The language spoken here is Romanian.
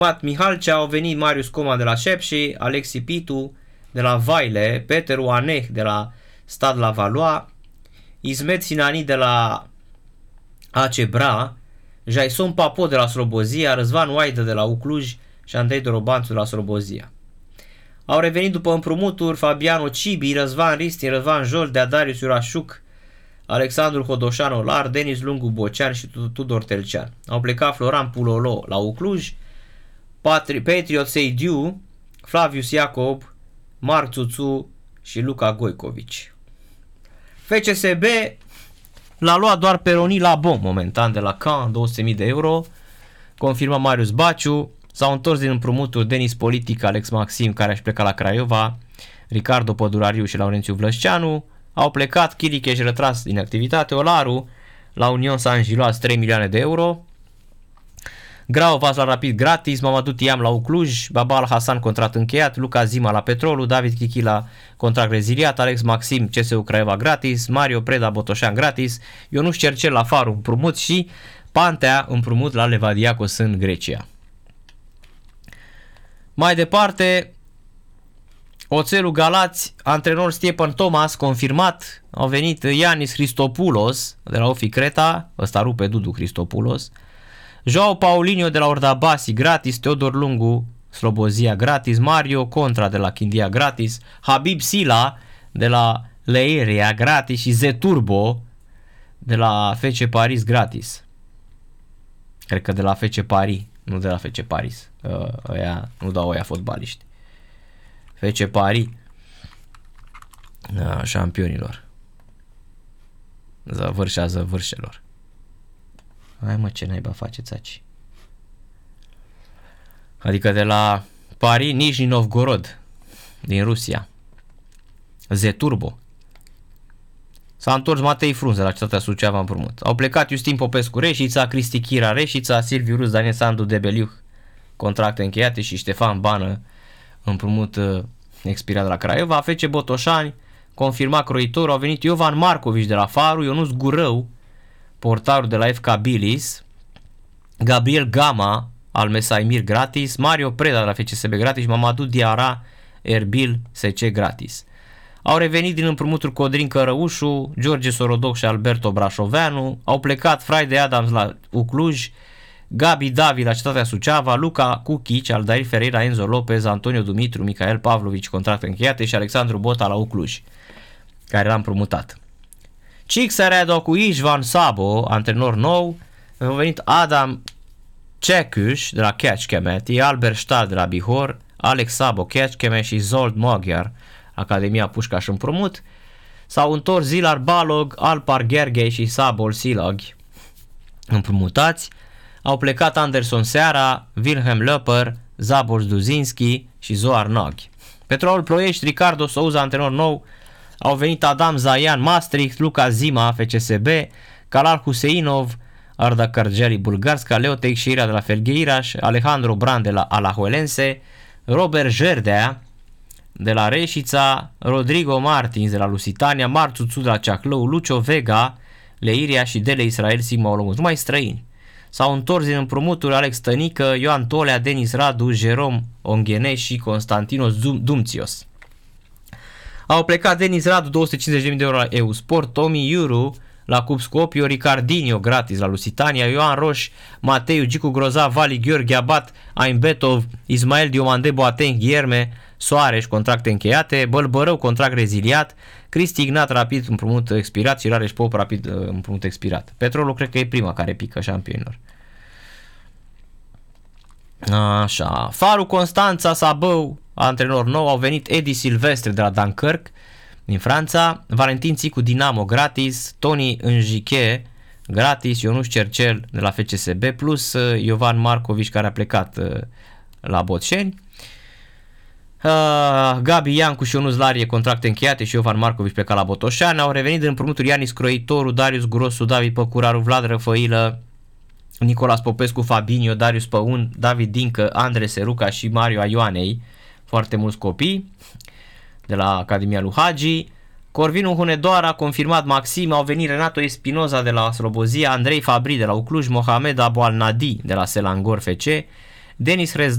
Mihalcea, au venit Marius Coma de la Șepși, Alexi Pitu de la Vaile, Peter Oaneh de la Stad la Valois, Ismet Sinani de la AC Bra, Jason Papo de la Slobozia, Răzvan Oaidă de la Ucluj și Andrei Dorobanțu de la Slobozia. Au revenit după împrumuturi Fabiano Cibi, Răzvan Ristin, Răzvan Joldea, Darius Iurașuc, Alexandru Hodoșan Olar, Denis Lungu Bocean și Tudor Telcean. Au plecat Floran Pulolo la Ucluj, Patriot Seidiu, Flavius Iacob, Marc Țuțu și Luca Goicovici. FCSB l-a luat doar pe Roni Labon momentan de la Caen, 200.000 de euro, confirmă Marius Baciu. S-au întors din împrumuturi Denis Politic, Alex Maxim, care aș pleca la Craiova, Ricardo Pădurariu și Laurențiu Vlășceanu. Au plecat Chiriche și retras din activitate, Olaru la Union Saint-Gilloise, 3 milioane de euro, Grau Vas la Rapid gratis, Mamadou Tiam la Ucluj, Babal Hasan contract încheiat, Luca Zima la Petrolul, David Chichi la contract reziliat, Alex Maxim CSU Craiova gratis, Mario Preda Botoșan gratis, Ionuș Cercel la Faru împrumut și Pantea împrumut la Levadiacos în Grecia. Mai departe, Oțelul Galați, antrenor Stiepan Thomas, confirmat. Au venit Ianis Christopoulos de la Ofi Creta, ăsta rupe Dudu Christopoulos, Joao Paulinho de la Ordabasi gratis, Teodor Lungu Slobozia gratis, Mario Contra de la Chindia gratis, Habib Sila de la Leiria gratis și Zeturbo de la FC Paris gratis. Cred că de la FC Paris, nu de la FC Paris. Ăia, nu dau ăia fotbaliști. FC Paris, șampionilor. Zăvârșează vârșelor. Hai mă, ce naiba faceți aici? Adică de la Paris, Nizhny Novgorod din Rusia. Zeturbo. S-a întors Matei Frunze la Cetatea Suceava împrumut. Au plecat Justin Popescu Reșița, Cristi Chira Reșița, Silviu Rus, Daniel Sandu Debeliuh, contracte încheiate, și Ștefan Bană împrumut expirat de la Craiova. FC Botoșani, confirmat croitorul, au venit Iovan Marcovici de la Faru, Ionuț Gurău, portarul de la FK Bilis, Gabriel Gama al Mesaimir gratis, Mario Preda de la FCSB gratis, Mamadou Diara Erbil SC gratis. Au revenit din împrumuturi Codrin Cărăușu, George Sorodoc și Alberto Brașoveanu. Au plecat Friday Adams la Ucluj, Gabi Davi la Cetatea Suceava, Luca Cuchici, Aldair Ferreira, Enzo Lopez, Antonio Dumitru, Michael Pavlovici, contracte încheiate, și Alexandru Bota la Ucluj, care l-a împrumutat. Csicseredo cu Istvan Sabo, antrenor nou. Au venit Adam Cekuș de la Kecskemeti, Albert Stahl de la Bihor, Alex Sabo Kecskeme și Zold Magyar, Academia Pușcaș împrumut. S-au întors Zilar Balog, Alpar Gherghei și Sabol Silag împrumutați. Au plecat Anderson Seara, Wilhelm Löper, Zabor Duzinski și Zoar Nagy. Petrolul Ploiești, Ricardo Souza, antrenor nou. Au venit Adam Zayan Maastricht, Luca Zima FCSB, Kalal Huseinov, Arda Cargeli Bulgarska, Leo Teixeira de la Felgueiras, Alejandro Brand de la Alajuelense, Robert Jerdea de la Reșița, Rodrigo Martins de la Lusitania, Marțu Țu de la Ceaclău, Lucio Vega, Leiria și Dele Israel Sigma Olomouț. Numai străini. S-au întors din împrumuturi Alex Tănică, Ioan Tolea, Denis Radu, Jerome Onghene și Constantinos Dumțios. Au plecat Denis Radu, 250.000 de euro la Eusport, Tomi Iuru la Cup Scopio, Ricardinho gratis la Lusitania, Ioan Roș, Mateiu, Gicu Grozav, Vali Gheorghe Abat, Aimbetov, Ismael Diomande, Boateng, Ghierme, Soareș, contracte încheiate, Bălbărău, contract reziliat, Cristi Ignat, Rapid, împrumut expirat și Rareș Pop, Rapid, împrumut expirat. Petrolul cred că e prima care pică șampionilor. Așa, Faru Constanța, Sabău, antrenor nou. Au venit Edi Silvestre de la Dunkirk din Franța, Valentin Țicu Dinamo gratis, Toni Înjiche gratis, Ionuș Cercel de la FCSB plus Iovan Marcovici, care a plecat la Botșeni. Gabi Iancu și Ionuț Larie, contracte încheiate, și Iovan Marcovici pleca la Botoșani. Au revenit din împrumuturi Ianis Croitoru, Darius Grosu, David Păcuraru, Vlad Răfăilă, Nicolas Popescu, Fabinho, Darius Păun, David Dincă, Andre Seruca și Mario Ioanei. Foarte mulți copii de la Academia lui Hagi. Corvinu Hunedoara a confirmat Maxim. Au venit Renato Espinoza de la Slobozia, Andrei Fabri de la Ucluj, Mohamed Abu Al Nadi de la Selangor FC, Denis Rezda